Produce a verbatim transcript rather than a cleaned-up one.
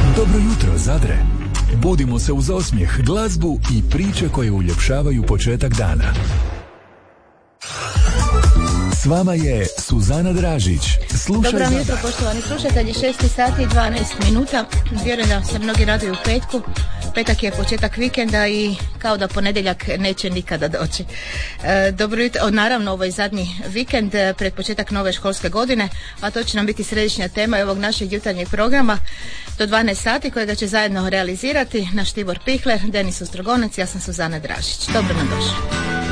Dobro jutro, Zadre. Budimo se uz osmijeh, glazbu i priče koje uljepšavaju početak dana. S vama je Suzana Dražić. Slušaj. Dobro jutro, poštovani slušatelji, šest sati i dvanaest minuta. Vjerujem da se mnogi raduju petku. Petak je početak vikenda i kao da ponedjeljak neće nikada doći. E, dobro jutro, naravno ovo je zadnji vikend pred početak nove školske godine, a to će nam biti središnja tema ovog našeg jutarnjeg programa do dvanaest sati kojega će zajedno realizirati naš Tibor Pihler, Denis Ostrogonac, ja sam Suzana Dražić. Dobro nam došli.